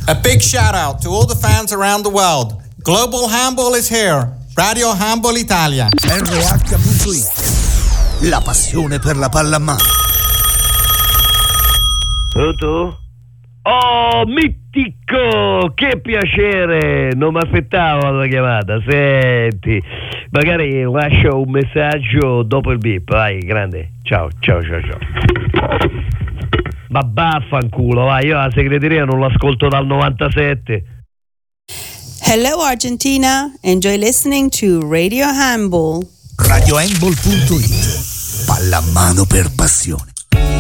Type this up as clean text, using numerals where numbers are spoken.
A big shout out to all the fans around the world. Global Handball is here. Radio Handball Italia. RH.it. La passione per la pallamano. Pronto? Oh, mitico! Che piacere! Non mi aspettavo la chiamata. Senti, magari lascio un messaggio dopo il beep. Vai, grande. Ciao. Ma vaffanculo, vai, io la segreteria non l'ascolto dal 97. Hello Argentina, enjoy listening to Radio Handball. RadioHandball.it. Pallamano per passione.